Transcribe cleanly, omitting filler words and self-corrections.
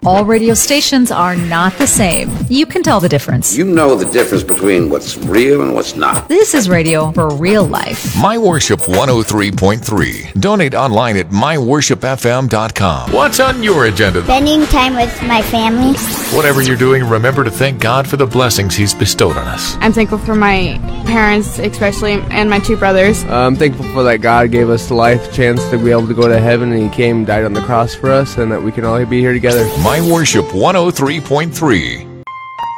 all radio stations are not the same. You can tell the difference. You know the difference between what's real and what's not. This is radio for real life. My Worship 103.3. Donate online at myworshipfm.com. What's on your agenda? Spending time with my family. Whatever you're doing, remember to thank God for the blessings He's bestowed on us. I'm thankful for my parents, especially, and my two brothers. I'm thankful for that God gave us the life chance to be able to go to heaven, and He came, died on the cross for us, and that we can all be here together. My Worship 103.3.